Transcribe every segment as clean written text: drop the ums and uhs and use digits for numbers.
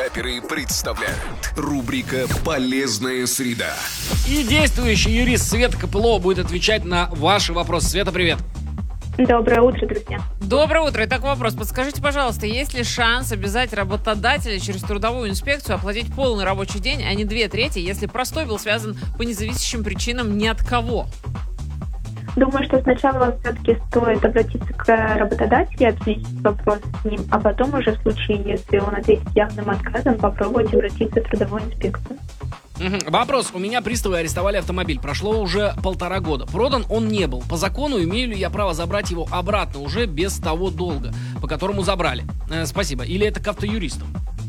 Вейкаперы представляют рубрика «Полезная среда». И действующий юрист Света Копылова будет отвечать на ваши вопросы. Света, привет. Доброе утро, друзья. Доброе утро. Итак, вопрос. Подскажите, пожалуйста, есть ли шанс обязать работодателя через трудовую инспекцию оплатить полный рабочий день, а не 2/3, если простой был связан по независящим причинам ни от кого? Думаю, что сначала все-таки стоит обратиться к работодателю и обсудить вопрос с ним, а потом уже в случае, если он ответит явным отказом, попробовать обратиться в трудовую инспекцию. Вопрос. У меня приставы арестовали автомобиль. Прошло уже 1,5 года. Продан он не был. По закону имею ли я право забрать его обратно уже без того долга, по которому забрали? Спасибо. Или это к автоюристу?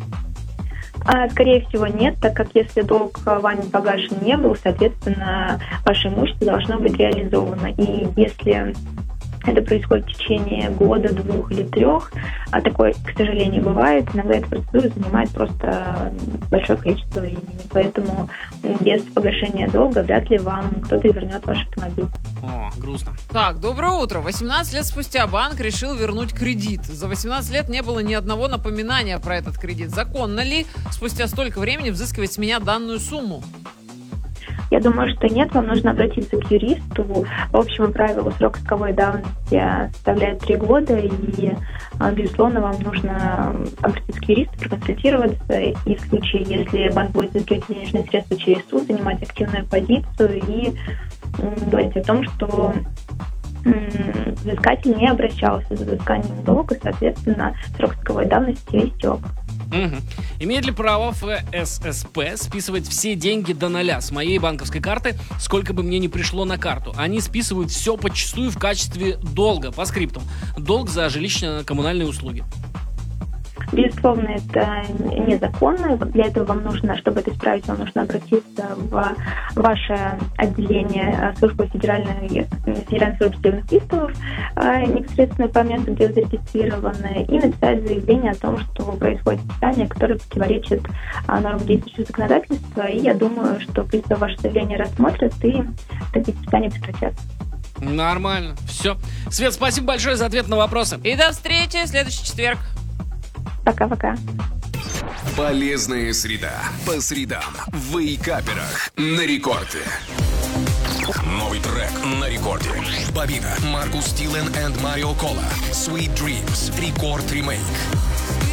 Скорее всего, нет, так как если долг вами погашен не был, соответственно, ваше имущество должно быть реализовано. И если это происходит в течение года, 2 или 3, а такое, к сожалению, бывает, иногда эта процедура занимает просто большое количество времени. Поэтому без погашения долга вряд ли вам кто-то вернет ваш автомобиль. О, грустно. Так, доброе утро. 18 лет спустя банк решил вернуть кредит. За 18 лет не было ни одного напоминания про этот кредит. Законно ли спустя столько времени взыскивать с меня данную сумму? Я думаю, что нет, вам нужно обратиться к юристу. По общему правилу срок исковой давности составляет 3 года, и, безусловно, вам нужно обратиться к юристу, проконсультироваться, и в случае, если банк будет взыскивать денежные средства через суд, занимать активную позицию и говорить о том, что взыскатель не обращался за взысканием долга, соответственно, срок исковой давности истек. Имеет ли право ФССП списывать все деньги до 0 с моей банковской карты, сколько бы мне ни пришло на карту? Они списывают все подчистую в качестве долга, по скриптум. Долг за жилищно-коммунальные услуги. Безусловно, это незаконно. Для этого вам нужно, чтобы это исправить, вам нужно обратиться в ваше отделение службы Федеральной службы судебных приставов, непосредственно по месту, где вы зарегистрированы, и написать заявление о том, что происходит списание, которое противоречит нормам действующего законодательства. И я думаю, что пристав ваше заявление рассмотрит, и такие списания прекратятся. Нормально. Все. Свет, спасибо большое за ответ на вопросы. И до встречи в следующий четверг. Пока-пока. Полезная среда. По средам в Вейкаперах на рекорде. Новый трек на рекорде. Бабино, Маркус Тилен и Марио Кола. Sweet Dreams. Рекорд ремейк.